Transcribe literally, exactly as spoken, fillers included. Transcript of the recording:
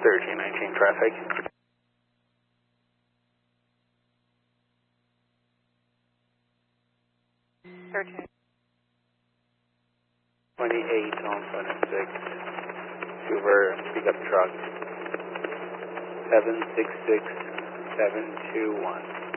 thirteen nineteen traffic. thirteen. twenty-eight on twenty-six. Uber pickup truck. seven six six seven two one.